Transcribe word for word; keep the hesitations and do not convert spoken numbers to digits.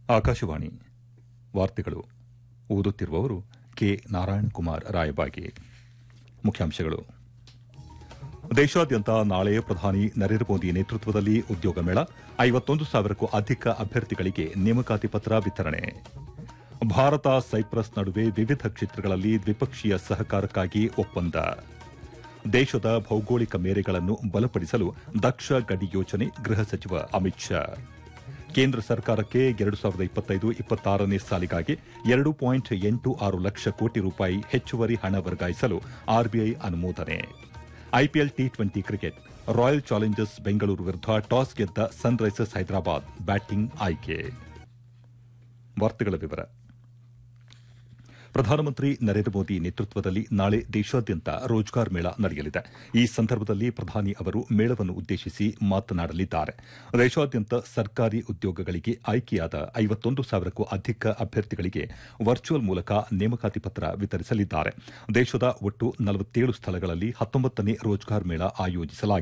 ಆಕಾಶವಾಣಿ ವಾರ್ತೆಗಳು ಓದುತ್ತಿರುವವರು ಕೆ ನಾರಾಯಣಕುಮಾರ್ ರಾಯಬಾಗಿ. ಮುಖ್ಯಾಂಶಗಳು. ದೇಶಾದ್ಯಂತ ನಾಳೆ ಪ್ರಧಾನಿ ನರೇಂದ್ರ ಮೋದಿ ನೇತೃತ್ವದಲ್ಲಿ ಉದ್ಯೋಗ ಮೇಳ, ಐವತ್ತೊಂದು ಸಾವಿರಕ್ಕೂ ಅಧಿಕ ಅಭ್ಯರ್ಥಿಗಳಿಗೆ ನೇಮಕಾತಿ ಪತ್ರ ವಿತರಣೆ. ಭಾರತ ಸೈಪ್ರಸ್ ನಡುವೆ ವಿವಿಧ ಕ್ಷೇತ್ರಗಳಲ್ಲಿ ದ್ವಿಪಕ್ಷೀಯ ಸಹಕಾರಕ್ಕಾಗಿ ಒಪ್ಪಂದ. ದೇಶದ ಭೌಗೋಳಿಕ ಮೇರೆಗಳನ್ನು ಬಲಪಡಿಸಲು ದಕ್ಷ ಗಡಿ ಯೋಜನೆ, ಗೃಹ ಸಚಿವ ಅಮಿತ್ ಶಾ. ಕೇಂದ್ರ ಸರ್ಕಾರಕ್ಕೆ ಎರಡು ಸಾವಿರದ ಇಪ್ಪತ್ತೈದು ಇಪ್ಪತ್ತಾರನೇ ಸಾಲಿಗಾಗಿ ಎರಡು ಪಾಯಿಂಟ್ ಎಂಟು ಆರು ಲಕ್ಷ ಕೋಟಿ ರೂಪಾಯಿ ಹೆಚ್ಚುವರಿ ಹಣ ವರ್ಗಾಯಿಸಲು ಆರ್ಬಿಐ ಅನುಮೋದನೆ. IPL T twenty cricket, royal Challengers Bengaluru ವಿರುದ್ಧ ಟಾಸ್ ಗೆದ್ದ ಸನ್ರೈಸರ್ಸ್ ಹೈದರಾಬಾದ್ ಬ್ಯಾಟಿಂಗ್ ಆಯ್ಕೆ. ವಾರ್ತೆಗಳ ವಿವರ. ಪ್ರಧಾನಮಂತ್ರಿ ನರೇಂದ್ರ ಮೋದಿ ನೇತೃತ್ವದಲ್ಲಿ ನಾಳೆ ದೇಶಾದ್ಯಂತ ರೋಜ್ಗಾರ್ ಮೇಳ ನಡೆಯಲಿದೆ. ಈ ಸಂದರ್ಭದಲ್ಲಿ ಪ್ರಧಾನಿ ಅವರು ಮೇಳವನ್ನು ಉದ್ದೇಶಿಸಿ ಮಾತನಾಡಲಿದ್ದಾರೆ. ದೇಶಾದ್ಯಂತ ಸರ್ಕಾರಿ ಉದ್ಯೋಗಗಳಿಗೆ ಆಯ್ಕೆಯಾದ ಐವತ್ತೊಂದು ಸಾವಿರಕ್ಕೂ ಅಧಿಕ ಅಭ್ಯರ್ಥಿಗಳಿಗೆ ವರ್ಚುವಲ್ ಮೂಲಕ ನೇಮಕಾತಿ ಪತ್ರ ವಿತರಿಸಲಿದ್ದಾರೆ. ದೇಶದ ಒಟ್ಟು ನಲವತ್ತೇಳು ಸ್ಥಳಗಳಲ್ಲಿ ಹತ್ತೊಂಬತ್ತನೇ ರೋಜ್ಗಾರ್ ಮೇಳ ಆಯೋಜಿಸಲಾಗಿದೆ.